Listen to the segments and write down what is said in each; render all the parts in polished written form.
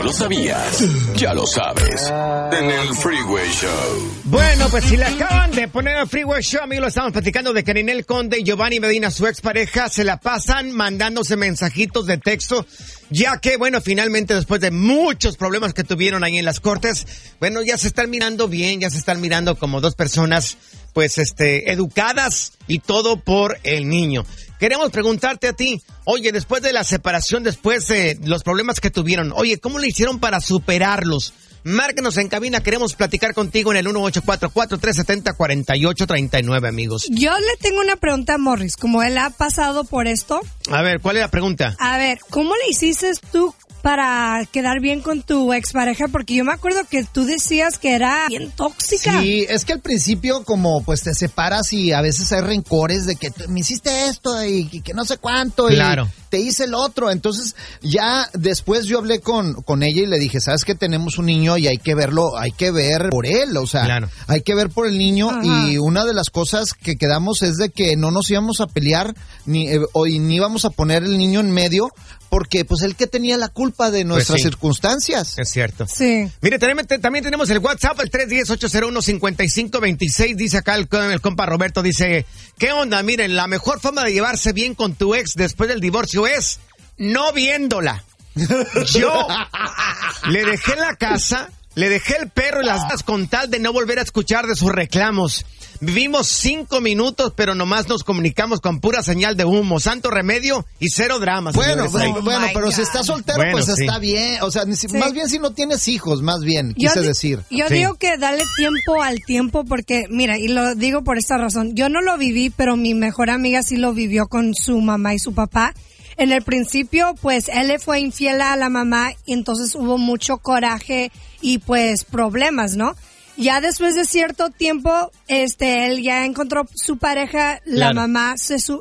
lo sabías? Ya lo sabes. En el Freeway Show. Bueno, pues si le acaban de poner al Freeway Show, amigos, lo estamos platicando de que Ninel Conde y Giovanni Medina, su expareja, se la pasan mandándose mensajitos de texto, ya que, bueno, finalmente después de muchos problemas que tuvieron ahí en las cortes, bueno, ya se están mirando bien, ya se están mirando como dos personas, pues, educadas y todo por el niño. Queremos preguntarte a ti, oye, después de la separación, después de los problemas que tuvieron, oye, ¿cómo le hicieron para superarlos? Márcanos en cabina, queremos platicar contigo en el 1844-370-4839, amigos. Yo le tengo una pregunta a Morris, como él ha pasado por esto. A ver, ¿cuál es la pregunta? A ver, ¿cómo le hiciste tú para quedar bien con tu expareja? Porque yo me acuerdo que tú decías que era bien tóxica. Sí, es que al principio como pues te separas y a veces hay rencores de que me hiciste esto y que no sé cuánto. Claro. Y te hice el otro. Entonces ya después yo hablé con ella y le dije, ¿sabes que tenemos un niño y hay que verlo, hay que ver por él? O sea, claro, hay que ver por el niño. Ajá. Y una de las cosas que quedamos es de que no nos íbamos a pelear ni íbamos a poner el niño en medio, porque pues él que tenía la culpa de nuestras circunstancias. Es cierto. Sí. Mire, también tenemos el WhatsApp, el 310-801-5526. Dice acá el compa Roberto, dice, ¿qué onda? Miren, la mejor forma de llevarse bien con tu ex después del divorcio es no viéndola. Yo le dejé la casa, le dejé el perro y las gatas con tal de no volver a escuchar de sus reclamos. Vivimos 5 minutos, pero nomás nos comunicamos con pura señal de humo. Santo remedio y cero dramas. Bueno, pero si estás soltero, pues sí, está bien. O sea, más bien si no tienes hijos, más bien, quise decir. Yo digo que dale tiempo al tiempo porque, mira, y lo digo por esta razón. Yo no lo viví, pero mi mejor amiga sí lo vivió con su mamá y su papá. En el principio, pues, él le fue infiel a la mamá y entonces hubo mucho coraje y, pues, problemas, ¿no? Ya después de cierto tiempo, él ya encontró su pareja, la mamá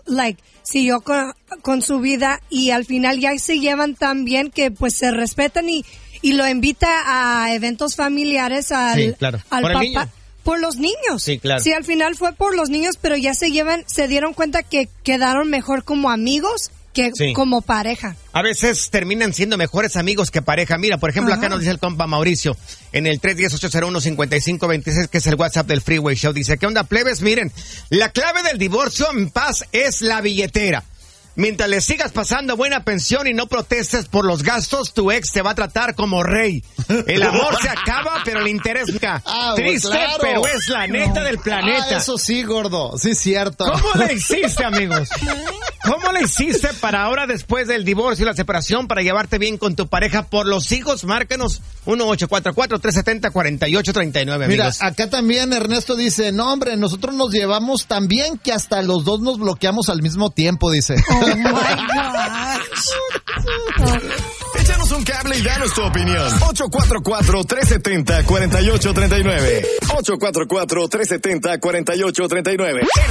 siguió con su vida y al final ya se llevan tan bien que, pues, se respetan y lo invita a eventos familiares al papá. Por los niños. Sí, claro. Sí, al final fue por los niños, pero ya se dieron cuenta que quedaron mejor como amigos que como pareja. A veces terminan siendo mejores amigos que pareja. Mira, por ejemplo, acá nos dice el compa Mauricio en el 310-801-5526, que es el WhatsApp del Freeway Show. Dice, ¿qué onda, plebes? Miren, la clave del divorcio en paz es la billetera. Mientras le sigas pasando buena pensión y no protestes por los gastos, tu ex te va a tratar como rey. El amor se acaba, pero el interés nunca. Triste, claro, pero es la neta del planeta. Eso sí, gordo. Sí, cierto. ¿Cómo le hiciste, amigos? ¿Cómo le hiciste para ahora, después del divorcio y la separación, para llevarte bien con tu pareja por los hijos? Márcanos 1844-370-4839, amigos. Mira, acá también Ernesto dice, no, hombre, nosotros nos llevamos tan bien que hasta los dos nos bloqueamos al mismo tiempo, dice. Oh my gosh. Échanos un cable y danos tu opinión. 844-370-4839. 844-370-4839.